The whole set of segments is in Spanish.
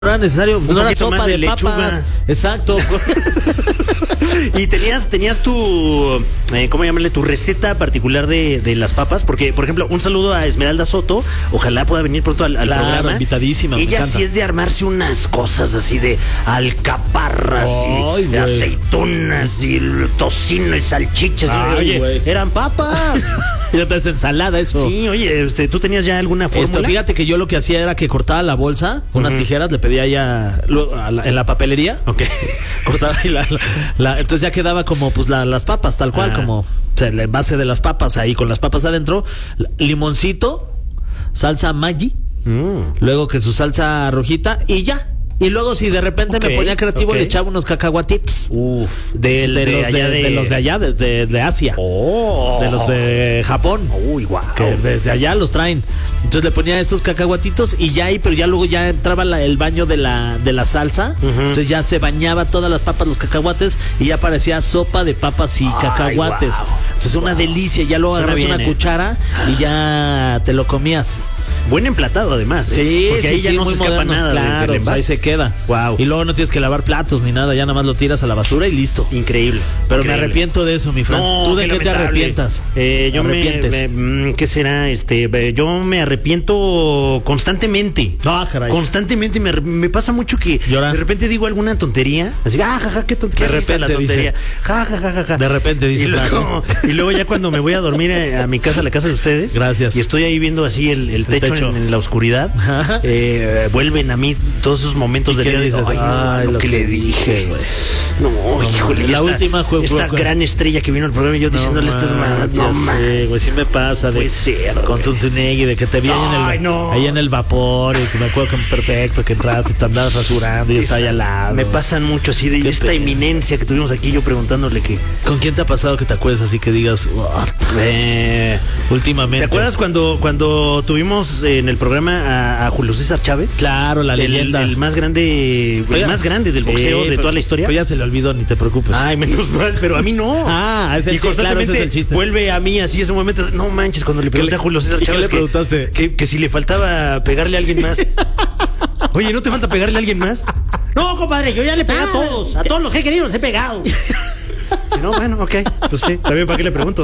era necesario, un no era poquito sopa más de lechuga. papas. Exacto. Y tenías tu, ¿cómo llamarle? Tu receta particular de las papas, porque, por ejemplo, un saludo a Esmeralda Soto, ojalá pueda venir pronto al Claro, programa. invitadísima, me Ella encanta. sí es de armarse unas cosas así de alcaparras Ay, y de güey. aceitunas y el tocino y salchichas. Ay, Oye, güey. eran papas. Ya te hace ensalada eso. Sí, oye, ¿tú tenías ya alguna fórmula? Fíjate que yo lo que hacía era que cortaba la bolsa, unas tijeras, le pedía ya en la papelería. Ok. Cortaba y entonces ya quedaba como pues las papas, tal cual, como o sea, el envase de las papas ahí con las papas adentro, limoncito, salsa Maggi, luego que su salsa rojita y ya. Y luego si de repente me ponía creativo, le echaba unos cacahuatitos. Uf, de los de allá, de Asia. Oh. De los de Japón. Uy, guau. Que desde allá los traen. Entonces le ponía esos cacahuatitos y ya ahí, pero ya luego ya entraba el baño de la salsa. Entonces ya se bañaba todas las papas, los cacahuates, y ya parecía sopa de papas y cacahuates. Wow. Entonces una delicia. Ya luego Suena agarras bien, una cuchara y ya te lo comías. Buen emplatado además. Sí, porque ahí ya no muy se escapa moderno, nada. claro, del pues ahí se queda. Wow. Y luego no tienes que lavar platos ni nada, ya nada más lo tiras a la basura y listo. Increíble. Pero increíble. me arrepiento de eso, mi Fran. No, ¿Tú de qué te lamentable. arrepientas? Yo ¿qué será? Yo me arrepiento constantemente. Ah, caray. Constantemente me pasa mucho que ¿Llora? de repente digo alguna tontería, así, jaja, qué tontería. De repente la tontería. dice. Ja, ja, ja, ja, ja. De repente dice, y luego ya cuando me voy a dormir a mi casa, a la casa de ustedes. Gracias. Y estoy ahí viendo así el techo. En la oscuridad. Vuelven a mí todos esos momentos del qué día. dices? Digo, ay, no, lo que le dije, güey. No, híjole. La última fue esta gran estrella que vino al programa y yo diciéndole estas manos. No, sí, güey, sí me pasa puede ser, con güey. Zunzunegui, de que te vi ahí en el vapor, y que me acuerdo que perfecto, que entraste y te andabas rasurando y está ahí al lado. Me pasan mucho así de esta eminencia que tuvimos aquí, yo preguntándole que. ¿Con quién te ha pasado que te acuerdas así que digas, últimamente? ¿Te acuerdas cuando tuvimos en el programa a Julio César Chávez? Claro, la leyenda. El más grande, del boxeo de toda la historia. Pues ya se le olvidó, ni te preocupes. Ay, menos mal, pero a mí no. Es el y constantemente ese es el chiste. vuelve a mí así ese momento. No manches, cuando le pregunté a Julio César Chávez. ¿Qué le preguntaste? Que si le faltaba pegarle a alguien más. Oye, ¿no te falta pegarle a alguien más? No, compadre, yo ya le pegué a todos. A todos los que he querido los he pegado. Y no, bueno, ok. Pues sí, también para qué le pregunto.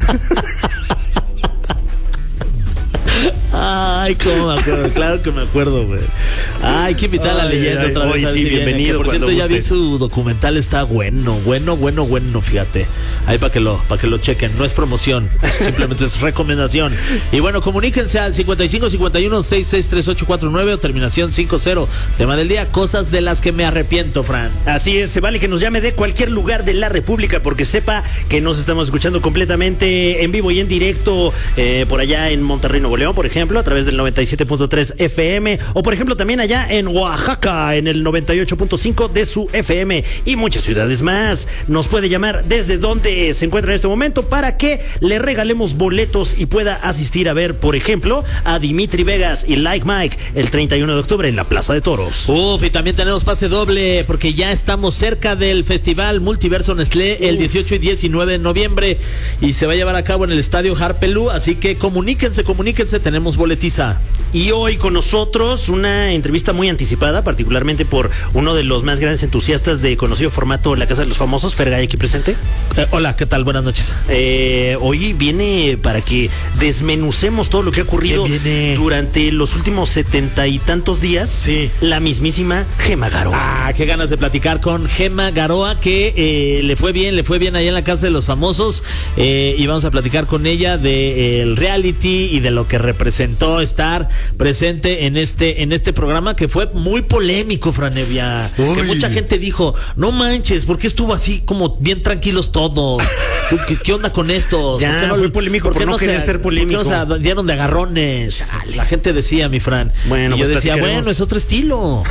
Ay, cómo me acuerdo, claro que me acuerdo, güey. Ay, que invitar a la leyenda otra vez. Sí, bienvenido. Por cierto, ya vi su documental, está bueno, fíjate. Ahí para que lo chequen. No es promoción, simplemente es recomendación. Y bueno, comuníquense al 5551-663849 o terminación 50. Tema del día, cosas de las que me arrepiento, Fran. Así es, se vale que nos llame de cualquier lugar de la República, porque sepa que nos estamos escuchando completamente en vivo y en directo por allá en Monterrey, Nuevo León, por ejemplo, a través del 97.3 FM, o por ejemplo también allá en Oaxaca, en el 98.5 de su FM, y muchas ciudades más. Nos puede llamar desde donde se encuentra en este momento para que le regalemos boletos y pueda asistir a ver, por ejemplo, a Dimitri Vegas y Like Mike el 31 de octubre en la Plaza de Toros. Y también tenemos pase doble porque ya estamos cerca del Festival Multiverso Nestlé el 18 y 19 de noviembre y se va a llevar a cabo en el Estadio Harpelú, así que comuníquense, tenemos boletiza. Y hoy con nosotros una entrevista muy anticipada, particularmente por uno de los más grandes entusiastas de conocido formato La Casa de los Famosos, Fergay, aquí presente. Hola, ¿qué tal? Buenas noches. Hoy viene para que desmenucemos todo lo que ha ocurrido durante los últimos 70 y tantos días. Sí. La mismísima Gema Garoa. Qué ganas de platicar con Gema Garoa, que le fue bien allá en La Casa de los Famosos, y vamos a platicar con ella del reality y de lo que representó estar presente en este programa, que fue muy polémico, Franevia. Que mucha gente dijo, no manches, ¿por qué estuvo así como bien tranquilos todos? ¿Qué onda con estos? Ya, fue polémico por no querer ser polémico. ¿Por qué no se dieron de agarrones? Chale. La gente decía, mi Fran. Bueno, y yo pues decía, bueno, es otro estilo.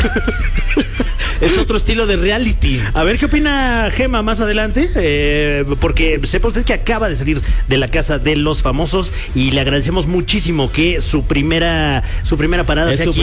Es otro estilo de reality. A ver qué opina Gema más adelante, porque sepa usted que acaba de salir de La Casa de los Famosos y le agradecemos muchísimo que su primera parada sea aquí en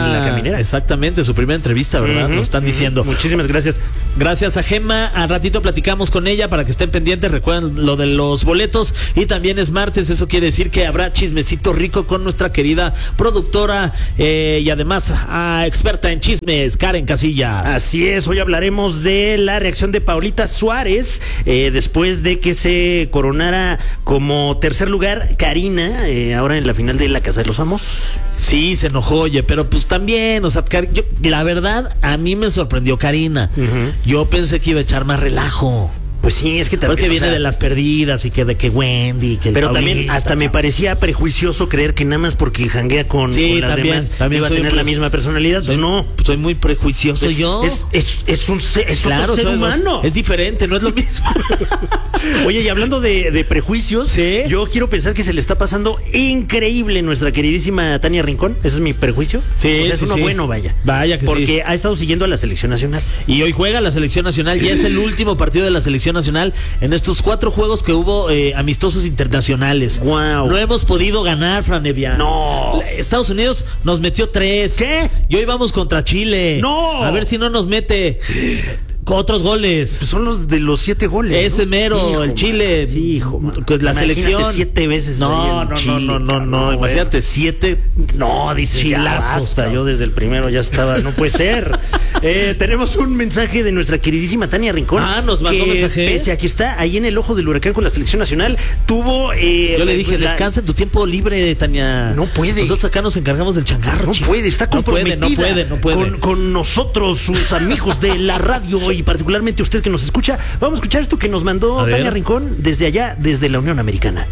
La Caminera. Exactamente, su primera entrevista, ¿verdad? Lo están diciendo. Muchísimas gracias. Gracias a Gema. Al ratito platicamos con ella para que estén pendientes. Recuerden lo de los boletos. Y también es martes. Eso quiere decir que habrá chismecito rico con nuestra querida productora y además experta en chismes, Karen Casillas. Así es. Hoy hablaremos de la reacción de Paulita Suárez después de que se coronara como tercer lugar Karina, ahora en la final de La Casa de los Famosos. Sí, se enojó, oye, pero pues también, o sea, la verdad, a mí me sorprendió Karina. Yo pensé que iba a echar más relajo. Pues sí, es que también. Porque viene de las perdidas y que de que Wendy. Que pero también hasta me parecía prejuicioso creer que nada más porque janguea con las demás iba a tener la misma personalidad. Pues no. Soy muy prejuicioso yo. Es un claro, otro ser humano. Es diferente, no es lo mismo. Oye, y hablando de prejuicios, ¿sí? Yo quiero pensar que se le está pasando increíble nuestra queridísima Tania Rincón. Ese es mi prejuicio. Sí, o sea, es uno bueno, vaya. Vaya que porque ha estado siguiendo a la selección nacional. Y hoy juega la selección nacional. Ya es el último partido de la selección nacional en estos 4 juegos que hubo amistosos internacionales. Wow. No hemos podido ganar, Fran Evia. No. Estados Unidos nos metió 3. ¿Qué? Y hoy vamos contra Chile. No. A ver si no nos mete otros goles. Pues son los de los 7 goles. Ese ¿no? mero, hijo, el Chile. Hijo, man. La selección. 7 veces. No. Imagínate, 7. No, dice chilazos. Yo desde el primero ya estaba. No puede ser. Tenemos un mensaje de nuestra queridísima Tania Rincón. Nos mandó mensaje. Pese a que está ahí en el ojo del huracán con la selección nacional, tuvo. Yo le dije, descansa en tu tiempo libre, Tania. No puede. Nosotros acá nos encargamos del changarro. No puede, está comprometida. No puede. Con nosotros, sus amigos de la radio y particularmente usted que nos escucha. Vamos a escuchar esto que nos mandó Tania Rincón desde allá, desde la Unión Americana.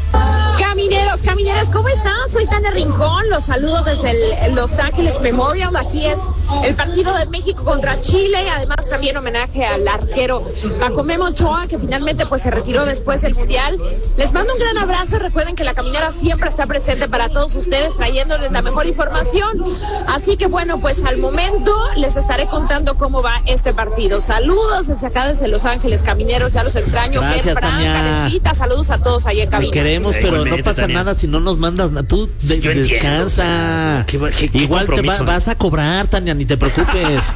Camineros, ¿cómo están? Soy Tania Rincón, los saludo desde el Los Ángeles Memorial. Aquí es el partido de México contra Chile, además también homenaje al arquero Paco Memo Ochoa, que finalmente pues se retiró después del Mundial. Les mando un gran abrazo, recuerden que la Caminera siempre está presente para todos ustedes, trayéndoles la mejor información. Así que bueno, pues al momento les estaré contando cómo va este partido. Saludos desde acá, desde Los Ángeles Camineros, ya los extraño. Gracias, Fran, Karencita, saludos a todos ahí en cabina. Te queremos, pero no pasa nada si no nos mandas nada. Tú descansa. Igual te vas a cobrar, Tania, ni te preocupes.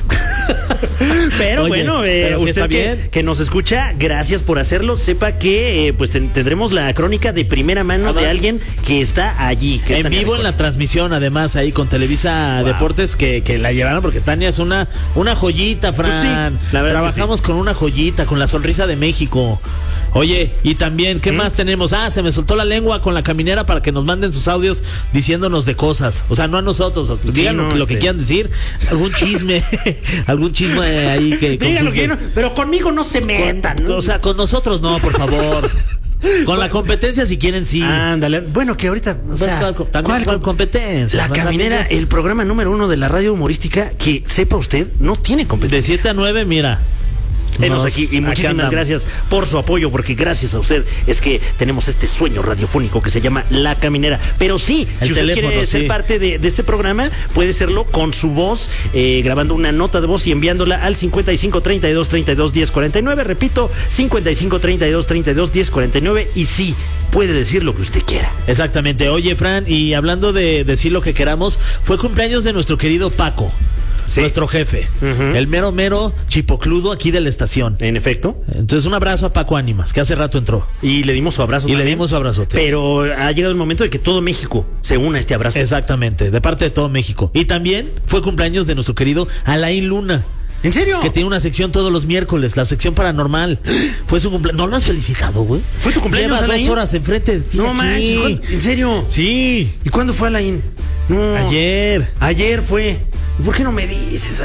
Pero oye, bueno, pero usted está bien. Que nos escucha, gracias por hacerlo. Sepa que pues tendremos la crónica de primera mano de alguien que está allí. Que en vivo en la transmisión, además, ahí con Televisa Deportes, que la llevaron, porque Tania es una joyita, Fran. Pues sí, la verdad. Trabajamos con una joyita, con la sonrisa de México. Oye, y también, ¿qué más tenemos? Se me soltó la lengua con la Caminera para que nos manden sus audios diciéndonos de cosas. O sea, no a nosotros, díganos lo que quieran decir. Algún chisme, ahí que... pero conmigo no se metan. O sea, con nosotros no, por favor. Con la competencia, si quieren, sí. Ándale. Bueno, que ahorita. O sea, ¿Cuál competencia? La Caminera, el programa número 1 de la radio humorística, que sepa usted, no tiene competencia. De 7 a 9, mira. Venos aquí y muchísimas gracias por su apoyo, porque gracias a usted es que tenemos este sueño radiofónico que se llama La Caminera. Pero sí, si usted quiere ser parte de este programa, puede serlo con su voz, grabando una nota de voz y enviándola al 55 32 32 10 49. Repito, 55 32 32 10 49. Y sí, puede decir lo que usted quiera. Exactamente. Oye, Fran, y hablando de decir lo que queramos, fue cumpleaños de nuestro querido Paco. Sí. Nuestro jefe, el mero chipocludo aquí de la estación. En efecto. Entonces, un abrazo a Paco Ánimas, que hace rato entró. Y le dimos su abrazo. Le dimos su abrazote. Pero ha llegado el momento de que todo México se una a este abrazo. Exactamente, de parte de todo México. Y también fue cumpleaños de nuestro querido Alain Luna. ¿En serio? Que tiene una sección todos los miércoles, la sección paranormal. Fue su cumpleaños. ¿No lo has felicitado, güey? ¿Fue tu cumpleaños, Lleva Alain? 2 horas enfrente de ti. No manches, ¿en serio? Sí. ¿Y cuándo fue Alain? No. Ayer fue. ¿Por qué no me dices?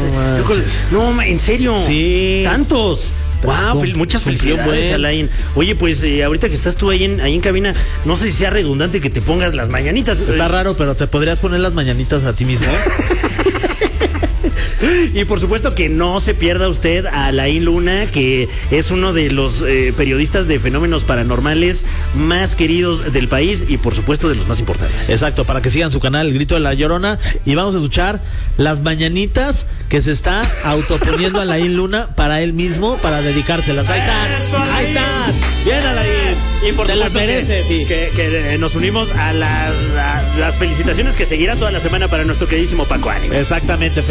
No, en serio. Sí. Tantos. Wow, muchas felicidades, Alain. Oye, pues ahorita que estás tú ahí en cabina, no sé si sea redundante que te pongas las mañanitas. Está raro, pero te podrías poner las mañanitas a ti mismo. Y por supuesto que no se pierda usted a Alain Luna, que es uno de los periodistas de fenómenos paranormales más queridos del país y por supuesto de los más importantes. Exacto, para que sigan su canal El Grito de la Llorona, y vamos a escuchar las mañanitas que se está autoponiendo a Alain Luna para él mismo, para dedicárselas. Ahí están, ahí están. Bien, Alain. Y por te las supuesto mereces, sí. que nos unimos a las felicitaciones que seguirán toda la semana para nuestro queridísimo Paco Ánimas. Exactamente,